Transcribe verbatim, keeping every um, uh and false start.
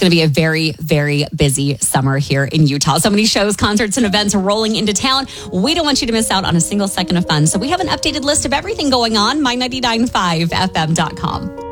going to be a very, very busy summer here in Utah. So many shows, concerts, and events rolling into town. We don't want you to miss out on a single second of fun. So we have an updated list of everything going on, my ninety-nine point five F M dot com.